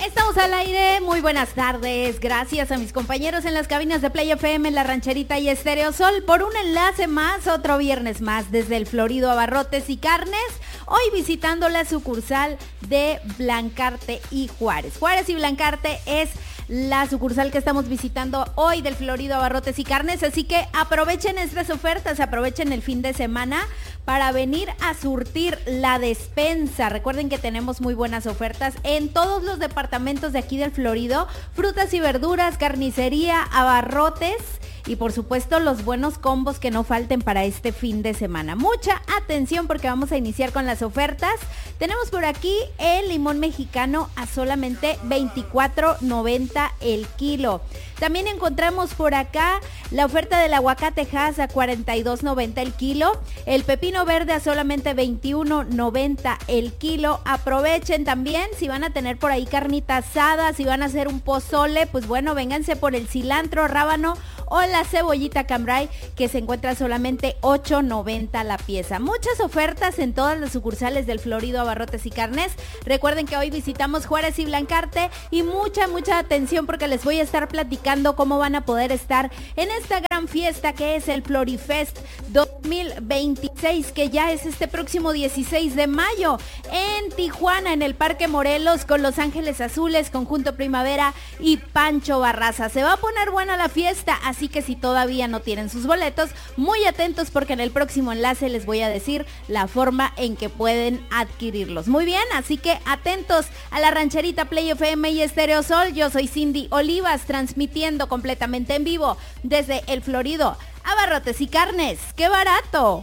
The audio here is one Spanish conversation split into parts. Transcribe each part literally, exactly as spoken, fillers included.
Estamos al aire, muy buenas tardes, gracias a mis compañeros en las cabinas de Play F M, La Rancherita y Estéreo Sol por un enlace más, otro viernes más desde el Florido Abarrotes y Carnes, hoy visitando la sucursal de Blancarte y Juárez. Juárez y Blancarte es la sucursal que estamos visitando hoy del Florido Abarrotes y Carnes, así que aprovechen estas ofertas, aprovechen el fin de semana para venir a surtir la despensa. Recuerden que tenemos muy buenas ofertas en todos los departamentos de aquí del Florido, frutas y verduras, carnicería, abarrotes y por supuesto los buenos combos que no falten para este fin de semana. Mucha atención porque vamos a iniciar con las ofertas. Tenemos por aquí el limón mexicano a solamente veinticuatro noventa el kilo. También encontramos por acá la oferta del aguacate Hass a cuarenta y dos noventa el kilo. El pepino verde a solamente veintiuno noventa el kilo. Aprovechen también si van a tener por ahí carnita asada, si van a hacer un pozole, pues bueno, vénganse por el cilantro, rábano o la cebollita cambray que se encuentra solamente ocho noventa la pieza. Muchas ofertas en todas las sucursales del Florido Abarrotes y Carnes. Recuerden que hoy visitamos Juárez y Blancarte y mucha, mucha atención porque les voy a estar platicando cómo van a poder estar en esta gran fiesta que es el Florifest dos mil veintiséis, que ya es este próximo dieciséis de mayo en Tijuana, en el Parque Morelos, con Los Ángeles Azules, Conjunto Primavera y Pancho Barraza. Se va a poner buena la fiesta, así que si todavía no tienen sus boletos, muy atentos porque en el próximo enlace les voy a decir la forma en que pueden adquirirlos. Muy bien, así que atentos a La Rancherita, Play F M y Estéreo Sol. Yo soy Cindy Olivas, transmitiendo completamente en vivo desde el Florido Abarrotes y Carnes. ¡Qué barato!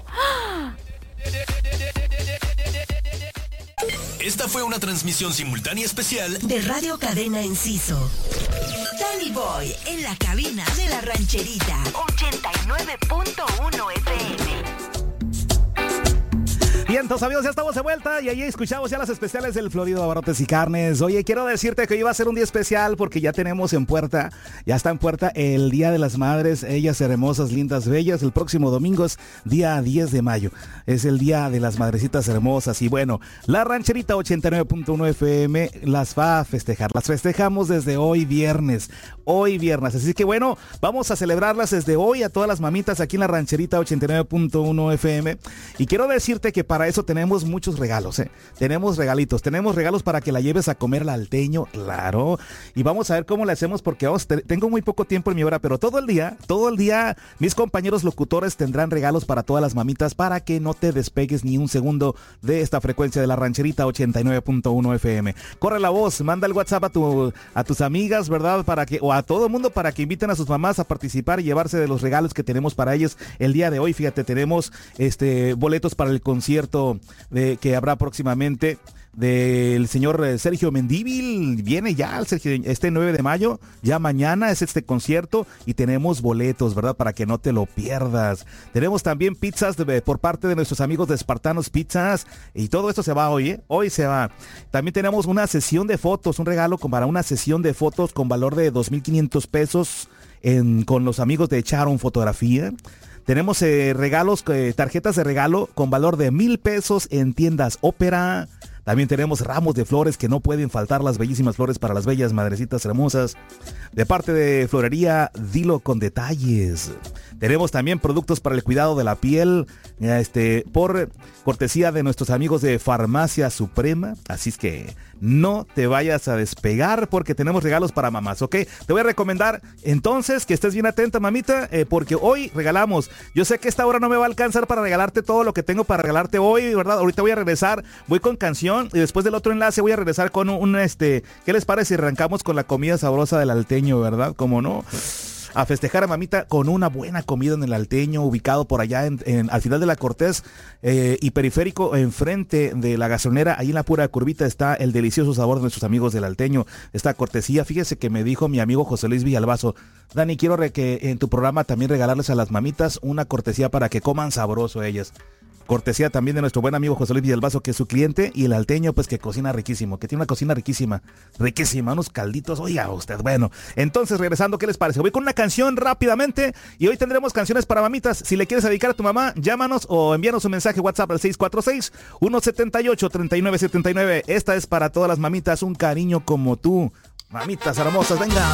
Esta fue una transmisión simultánea especial de Radio Cadena Enciso. Danny Boy en la cabina de La Rancherita ochenta y nueve punto uno F M. Bien, entonces amigos, ya estamos de vuelta y ahí escuchamos ya las especiales del Florido Abarrotes y Carnes. Oye, quiero decirte que hoy va a ser un día especial porque ya tenemos en puerta, ya está en puerta el Día de las Madres, ellas hermosas, lindas, bellas. El próximo domingo es día diez de mayo, es el Día de las Madrecitas Hermosas y bueno, La Rancherita ochenta y nueve punto uno F M las va a festejar, las festejamos desde hoy viernes, hoy viernes, así que bueno, vamos a celebrarlas desde hoy a todas las mamitas aquí en La Rancherita ochenta y nueve punto uno F M y quiero decirte que para Para eso tenemos muchos regalos, ¿eh? Tenemos regalitos, tenemos regalos para que la lleves a comer al alteño, claro. Y vamos a ver cómo le hacemos porque vamos, te, tengo muy poco tiempo en mi hora, pero todo el día, todo el día, mis compañeros locutores tendrán regalos para todas las mamitas para que no te despegues ni un segundo de esta frecuencia de La Rancherita ochenta y nueve punto uno F M. Corre la voz, manda el WhatsApp a, tu, a tus amigas, ¿verdad? Para que, o a todo el mundo para que inviten a sus mamás a participar y llevarse de los regalos que tenemos para ellos el día de hoy. Fíjate, tenemos este boletos para el concierto de, que habrá próximamente del señor Sergio Mendívil. Viene ya el Sergio, este nueve de mayo, ya mañana es este concierto y tenemos boletos, ¿verdad? Para que no te lo pierdas. Tenemos también pizzas de, por parte de nuestros amigos de Espartanos Pizzas y todo esto se va hoy, ¿eh? Hoy se va. También tenemos una sesión de fotos, un regalo con, para una sesión de fotos con valor de dos mil quinientos pesos en, con los amigos de Charon Fotografía. Tenemos eh, regalos, eh, tarjetas de regalo con valor de mil pesos en tiendas Ópera. También tenemos ramos de flores que no pueden faltar, las bellísimas flores para las bellas madrecitas hermosas. De parte de Florería Dilo con Detalles. Tenemos también productos para el cuidado de la piel, este, por cortesía de nuestros amigos de Farmacia Suprema. Así es que no te vayas a despegar porque tenemos regalos para mamás, ¿ok? Te voy a recomendar entonces que estés bien atenta, mamita, eh, porque hoy regalamos. Yo sé que esta hora no me va a alcanzar para regalarte todo lo que tengo para regalarte hoy, ¿verdad? Ahorita voy a regresar, voy con canción y después del otro enlace voy a regresar con un, un este, ¿qué les parece si arrancamos con la comida sabrosa del alteño, verdad? ¿Cómo no? A festejar a mamita con una buena comida en el Alteño, ubicado por allá en, en, al final de la Cortés eh, y Periférico, enfrente de la gasolinera. Ahí en la pura curvita está el delicioso sabor de nuestros amigos del Alteño. Esta cortesía, fíjese que me dijo mi amigo José Luis Villalbazo: Dani, quiero re que en tu programa también regalarles a las mamitas una cortesía para que coman sabroso ellas. cortesía también de nuestro buen amigo José Luis Villalbazo, que es su cliente, y el alteño, pues que cocina riquísimo, que tiene una cocina riquísima, riquísima, unos calditos, oiga usted. Bueno, entonces regresando, ¿qué les parece? Voy con una canción rápidamente y hoy tendremos canciones para mamitas. Si le quieres dedicar a tu mamá, llámanos o envíanos un mensaje WhatsApp al seis cuatro seis, uno siete ocho, tres nueve siete nueve. Esta es para todas las mamitas, un cariño como tú. Mamitas hermosas, venga.